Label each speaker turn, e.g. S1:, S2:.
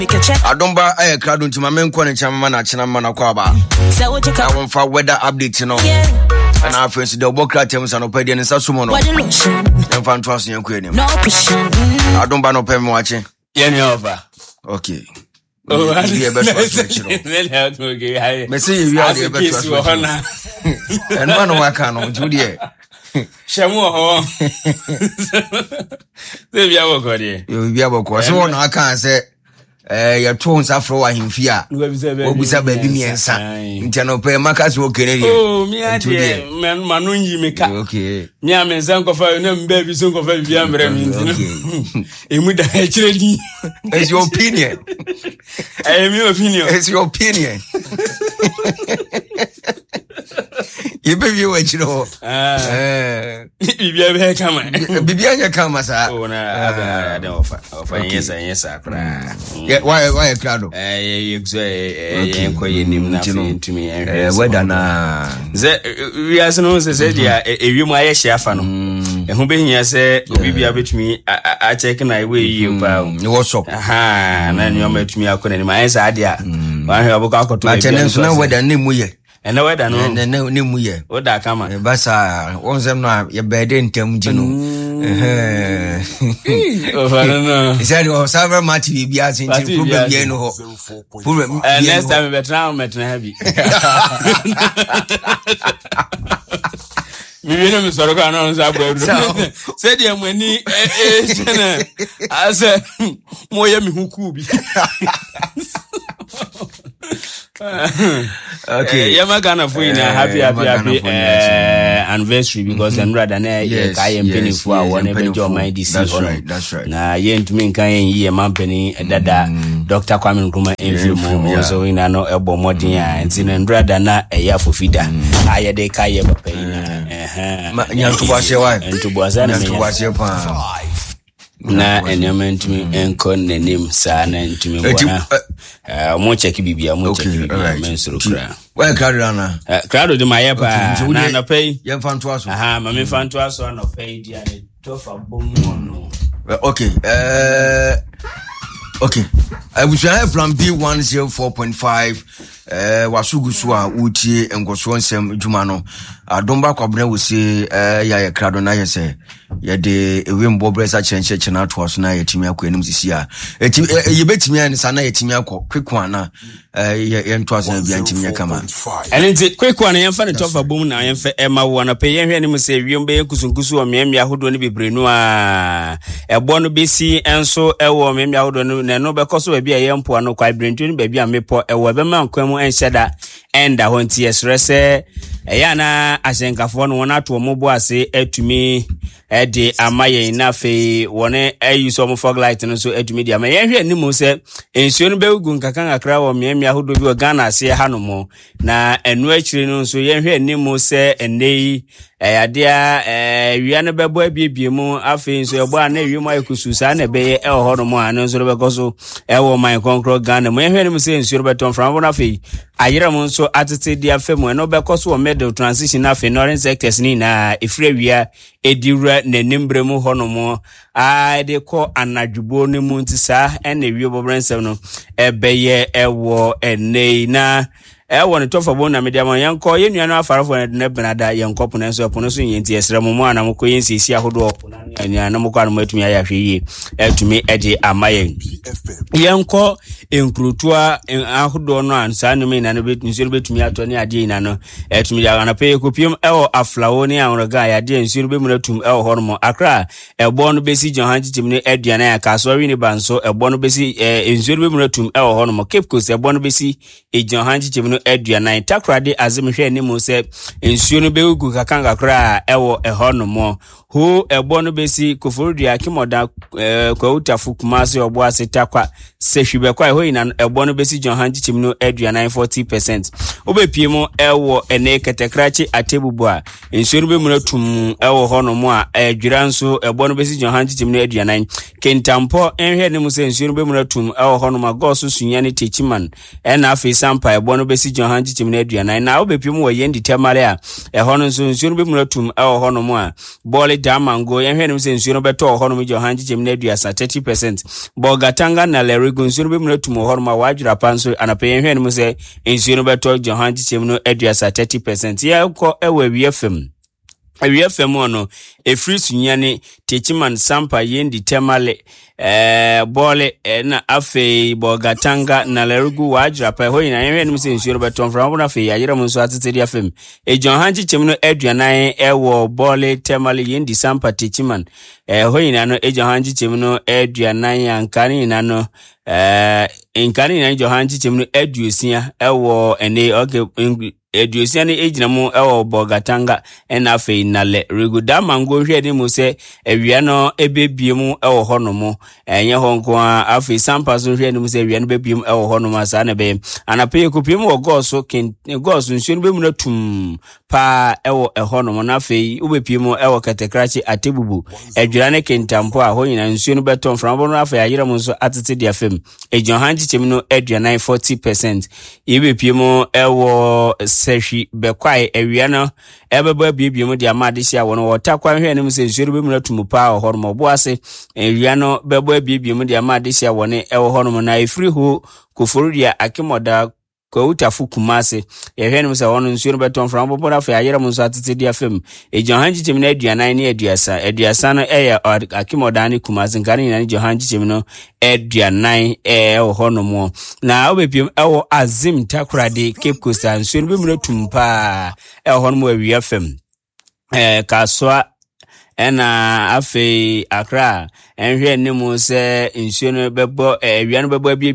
S1: Adomba aye krado ntima menko ne chama na chena mana kwa ba. I want for weather update no. And our friends the bokra tems and opedi ne sasumo no. En fan trust yanku enim. Adomba no pem wache.
S2: Yeni over.
S1: Okay.
S2: Oh, I
S1: be best okay. Me say you are the best. And man wa kan no Judy.
S2: Shamu ho. They be aboko dey.
S1: You be aboko. So one aka say your tones afro wa himfia. Obusa baby miensa. Ntano pe makasi wo keneri.
S2: Oh, me ade manu yi meka.
S1: Okay.
S2: Me amensa nkofa na mbabi so nkofa bibia mbre mi ntino. Emu da chire di.
S1: It's your opinion.
S2: My opinion.
S1: It's your opinion. You baby what you know.
S2: Bibia be kama.
S1: Bibia nya kama sa.
S2: Oh na I don't offer. Yes akra.
S1: Why crowd?
S2: Enko yenim na fe ntumi enhwe.
S1: Weda na.
S2: Ze we as no say dia ewimu aye hia no. Ehu be hia say obibia betumi a check na we yi pa.
S1: What's up?
S2: Aha, na nyoma betumi akona ni ma ensa ade a. Wa hwe obuka akoto.
S1: Ma chene so na weda na mu ye.
S2: And no weather no
S1: ne mu ye.
S2: O da kama.
S1: Basa wonsem no ye bede ntem ji no.
S2: O fa no.
S1: He said o several match bi asin problem bi no ho. Problem.
S2: Next time we better metra heavy. Mi no mi soro ka no nsa gbo edu. Say dey mo ni chene. Ase mo ye mi huku bi.
S1: Okay.
S2: Yamagana for you happy anniversary because I'm rather than I am penny for one every job my DC.
S1: That's right.
S2: Na yen to me kan ye man penny dada Dr. Kwame Nkrumah enfu so we na no ebo modern anti na rather na eya for feeder. Aye de kai ye papa
S1: nyanto bwase wa.
S2: Nto bwase na
S1: nyanto bwase pa.
S2: Na enyament me enko nanim sa na ntumi bona mo check bibia mo check bibia men soro kra
S1: why crowd na
S2: crowd de my pa na no pay
S1: ye fanto aso
S2: aha ma me fanto aso no pay dia ne to fa bom no
S1: okay okay I wish I have plan B104.5 wasugusu a utie engoso nsem djuma no adomba kwabena we say ya krado na yese ye de ewembo bresa chenche na to aso na yetimi akwanim sisi a ye betimi an sana yetimi akọ quick one na ye nto aso na bia ntimi kama
S2: ene quick one ye fa ne tofa bom na ye fa ema wo na pe ye hwe ne mu say wiombe ye kusunkusu o miamia hodo ne bebrenu a ebo no besi enso ewo miamia hodo ne no be koso ba bia ye mpo no kwa brentu ne ba bia mepo ewo be man kwam enhyeda enda honti esrese eya na asenkafo no wona to mo bo ase atumi ede amaye na fe wone ayuso mo fog light no so atumi dia ma ye hwe anim se ensuo no begugu nkakan akra wo miamia hodo bi Ghana ase hanom na enu akire no so ye hwe anim se enei adea wia no bebo abiebie mu afi nso ebo a na wiem ayekusu sa na be e honom a no nso bekoso e wo man konkro Ghana mo ye hwe anim se ensuo beton from na fe ayira mo nso atete dia femu no bekoso wo middle transition na fe northern sectors ni na efre wia ediwura nanimbre mu honom a de ko anadwubo ne mu ntisa ene wie bobrensem no ebeye ewo enei na won to fa bona media man yanko ye nuanu afarafo na benada yanko pona so pono so yenti esrem mu ana mko yensi isi ahodo na mko anu matumi aya hweye atumi ede amaye yanko enkrutua ahodo no ansa no me na no betumi betumi ato ne ade ina no atumi ya na pe kopiem ewo aflawo ne anroga ya de nsuru be munatum ewo hormo akra ebo no besi johan chitim ne aduana ya kaso wi ne banso ebo no besi nsuru be munatum ewo hormo cape coast ebo no besi johan chitim no aduana takrade azimhwe ne mu se nsuo no begugu kakanga kra ewo ehonomo ho ebo no besi koforudia kimoda kwa utafu kumase obo aseta kwa sehwibe kwa ho ina ebo no besi johan chichim no aduana 40% obepiem ewo ene ketekrachi atebubu a nsuo no be munatum ewo honomo a adwira nso ebo no besi johan chichim no aduana kentampo enhwe ne mu se nsuo no be munatum ewo honomo goso sunyane techiman ena afi sampa ebo no besi johan chichim no aduana na obepiem wo yendi temale a ehono nso nsuo no be munatum ewo honomo a bole Damango yɛhwɛ nim sɛ nsuo no bɛtɔ hɔ no mu Johan Chichim na aduasa 30%. Bogatanga na Lerigo nsuo no bɛmu tum hɔ no ma wadwira pa nso anapɛ yɛhwɛ nim sɛ nsuo no bɛtɔ Johan Chichim no aduasa 30%. Yɛkɔ ɛwɔ wiefem. Wiefem ono efiri sunyane Techiman Sampa Yendi Temale bole na afe Bogatanga na Lerigo wadwira pa hɔ nyina yɛhwɛ nim sɛ nsuo no bɛtɔ mfra na afe yɛayera mu nso atete dia fem. Johan Chichim no aduanan ɛwɔ bole Temale Yendi Sampa Techiman hɔ nyina no Johan Chichim no aduanan ankane nyina no nkane nyina Johan Chichim no aduosia ɛwɔ ene okay eduosia ne ejina mu ɛwɔ Bogatanga ɛna afe na Lerigo Damango hwɛ ne mu sɛ awia no ebebie mu ɛwɔ hɔ no mu ɛnyɛ hɔ nko a afe Sampa so hwɛ ne mu sɛ awia no bebie mu ɛwɔ hɔ no mu asa na bɛyɛ anapɛ kopie mu wɔ goso nsuo no bɛmu na tum pa ɛwɔ ɛhɔ no mu na afe ubepie mu ɛwɔ Katekrachi Atebubu adwira ne kentampo a hɔ nyina nsuo no bɛtɔ mframbo no afe ayera mu nso atete dia fam Johan Chichim no aduanan 40% yebepie mu ɛwɔ sehwi bekwai awia no ebeba biebie mu dia ma de hia won wotakwa hwe ne mu se nsuo be mu natum pa ho no bo ase awia no beba biebie mu dia ma de hia won ewo no na efiri ho koforudia akimoda kwa utafu kumase yɛhwɛ nim sɛ wɔn nsuo no bɛtɔn fra mbɔ bɔra fa ayera mu nso atete dia fam Johan Chichim na aduanan ne aduasa no ɛyɛ akimodane kumase nkane nyina Johan Chichim no aduanan ɛwɔ hɔ no mu na obepiem ɛwɔ Azim Takoradi Cape Coast nsuo no bɛmu tumpa ɛwɔ hɔ no mu awia fam Kaswa ɛna afe Accra ɛnhwɛ ne mu sɛ nsuo no bɛbɔ awia no bɛbɔ